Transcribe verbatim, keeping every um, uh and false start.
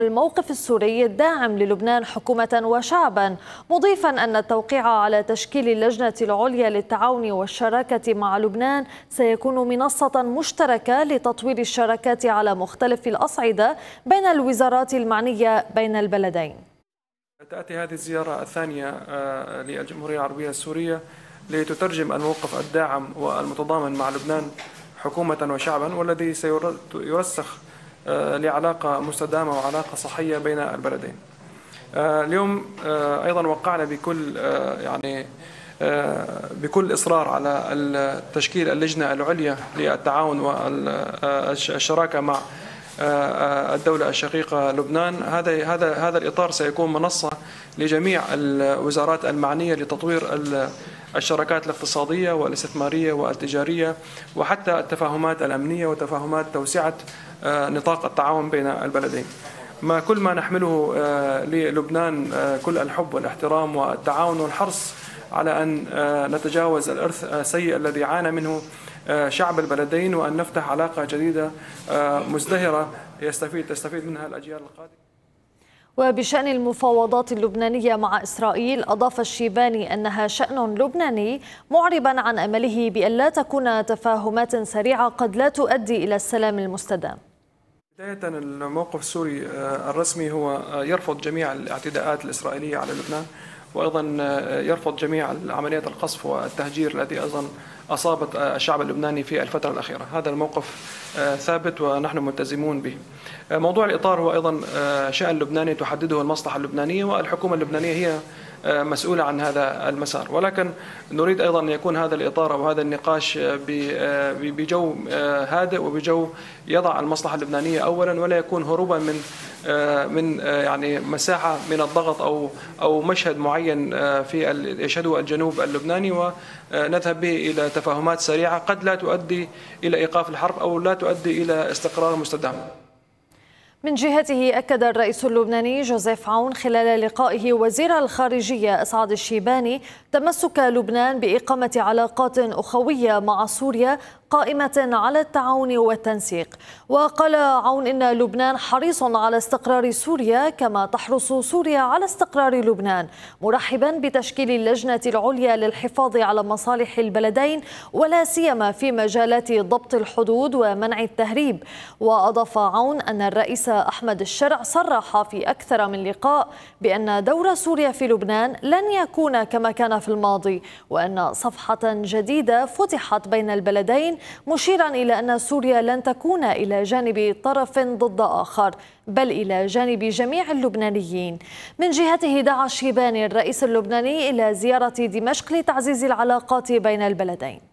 الموقف السوري الداعم للبنان حكومة وشعبا، مضيفا أن التوقيع على تشكيل اللجنة العليا للتعاون والشراكة مع لبنان سيكون منصة مشتركة لتطوير الشراكات على مختلف الأصعدة بين الوزارات المعنية بين البلدين. تأتي هذه الزيارة الثانية للجمهورية العربية السورية لتترجم الموقف الداعم والمتضامن مع لبنان حكومة وشعبا، والذي سيرسخ لعلاقة مستدامة وعلاقة صحية بين البلدين. اليوم أيضا وقعنا بكل يعني بكل إصرار على تشكيل اللجنة العليا للتعاون والشراكة مع الدولة الشقيقة لبنان. هذا هذا هذا الإطار سيكون منصة لجميع الوزارات المعنية لتطوير الشراكات الاقتصادية والاستثمارية والتجارية، وحتى التفاهمات الأمنية وتفاهمات توسعة نطاق التعاون بين البلدين. ما كل ما نحمله للبنان كل الحب والاحترام والتعاون والحرص على أن نتجاوز الإرث السيء الذي عانى منه شعب البلدين، وأن نفتح علاقة جديدة مزدهرة يستفيد تستفيد منها الأجيال القادمة. وبشأن المفاوضات اللبنانية مع إسرائيل، أضاف الشيباني أنها شأن لبناني، معربا عن أمله بأن لا تكون تفاهمات سريعة قد لا تؤدي إلى السلام المستدام. بداية الموقف السوري الرسمي هو يرفض جميع الاعتداءات الإسرائيلية على لبنان، وأيضا يرفض جميع عمليات القصف والتهجير التي أيضا أصابت الشعب اللبناني في الفترة الأخيرة. هذا الموقف ثابت ونحن ملتزمون به. موضوع الإطار هو أيضا شأن لبناني تحدده المصلحة اللبنانية، والحكومة اللبنانية هي مسؤولة عن هذا المسار، ولكن نريد أيضا أن يكون هذا الإطار أو هذا النقاش بجو هادئ وبجو يضع المصلحة اللبنانية أولا، ولا يكون هروبا من من يعني مساحة من الضغط أو أو مشهد معين في يشهده الجنوب اللبناني، ونذهب به إلى تفاهمات سريعة قد لا تؤدي إلى إيقاف الحرب أو لا تؤدي إلى استقرار مستدام. من جهته أكد الرئيس اللبناني جوزيف عون خلال لقائه وزير الخارجية أسعد الشيباني تمسك لبنان بإقامة علاقات أخوية مع سوريا قائمة على التعاون والتنسيق. وقال عون إن لبنان حريص على استقرار سوريا كما تحرص سوريا على استقرار لبنان، مرحبا بتشكيل اللجنة العليا للحفاظ على مصالح البلدين ولا سيما في مجالات ضبط الحدود ومنع التهريب. وأضاف عون أن الرئيس أحمد الشرع صرح في أكثر من لقاء بأن دور سوريا في لبنان لن يكون كما كان في الماضي، وأن صفحة جديدة فتحت بين البلدين، مشيرا إلى أن سوريا لن تكون إلى جانب طرف ضد آخر بل إلى جانب جميع اللبنانيين. من جهته دعا الشيباني الرئيس اللبناني إلى زيارة دمشق لتعزيز العلاقات بين البلدين.